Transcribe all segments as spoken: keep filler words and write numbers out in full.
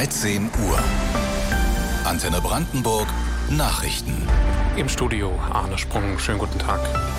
dreizehn Uhr. Antenne Brandenburg Nachrichten. Im Studio Arne Sprung. Schönen guten Tag.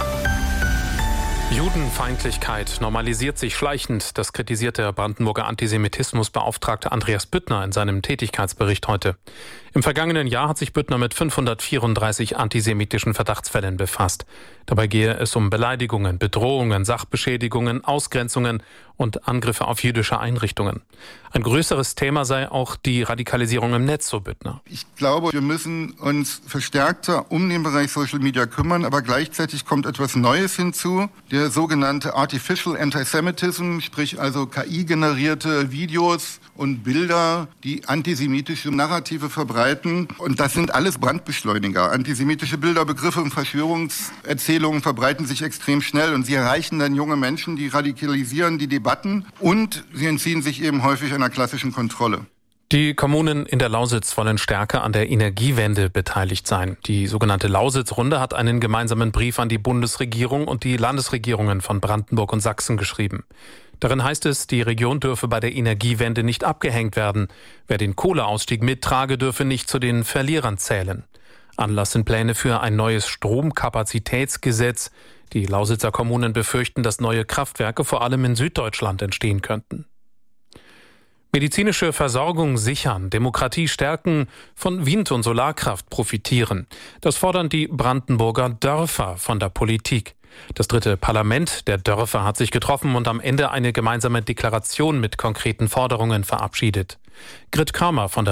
Judenfeindlichkeit normalisiert sich schleichend. Das kritisiert der Brandenburger Antisemitismusbeauftragte Andreas Büttner in seinem Tätigkeitsbericht heute. Im vergangenen Jahr hat sich Büttner mit fünfhundertvierunddreißig antisemitischen Verdachtsfällen befasst. Dabei gehe es um Beleidigungen, Bedrohungen, Sachbeschädigungen, Ausgrenzungen und Angriffe auf jüdische Einrichtungen. Ein größeres Thema sei auch die Radikalisierung im Netz, so Büttner. Ich glaube, wir müssen uns verstärkter um den Bereich Social Media kümmern, aber gleichzeitig kommt etwas Neues hinzu, der sogenannte Artificial Antisemitism, sprich also K I-generierte Videos und Bilder, die antisemitische Narrative verbreiten. Und das sind alles Brandbeschleuniger. Antisemitische Bilder, Begriffe und Verschwörungserzählungen verbreiten sich extrem schnell und sie erreichen dann junge Menschen, die radikalisieren die Debatten und sie entziehen sich eben häufig einer klassischen Kontrolle. Die Kommunen in der Lausitz wollen stärker an der Energiewende beteiligt sein. Die sogenannte Lausitz-Runde hat einen gemeinsamen Brief an die Bundesregierung und die Landesregierungen von Brandenburg und Sachsen geschrieben. Darin heißt es, die Region dürfe bei der Energiewende nicht abgehängt werden. Wer den Kohleausstieg mittrage, dürfe nicht zu den Verlierern zählen. Anlass sind Pläne für ein neues Stromkapazitätsgesetz. Die Lausitzer Kommunen befürchten, dass neue Kraftwerke vor allem in Süddeutschland entstehen könnten. Medizinische Versorgung sichern, Demokratie stärken, von Wind- und Solarkraft profitieren. Das fordern die Brandenburger Dörfer von der Politik. Das dritte Parlament der Dörfer hat sich getroffen und am Ende eine gemeinsame Deklaration mit konkreten Forderungen verabschiedet. Grit Kramer von der